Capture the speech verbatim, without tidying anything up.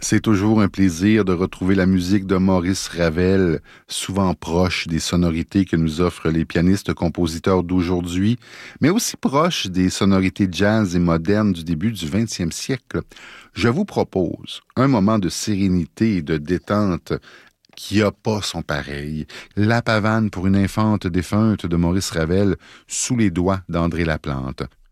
C'est toujours un plaisir de retrouver la musique de Maurice Ravel, souvent proche des sonorités que nous offrent les pianistes-compositeurs d'aujourd'hui, mais aussi proche des sonorités jazz et modernes du début du vingtième siècle. Je vous propose un moment de sérénité et de détente qui n'a pas son pareil. La pavane pour une infante défunte de Maurice Ravel sous les doigts d'André Laplante.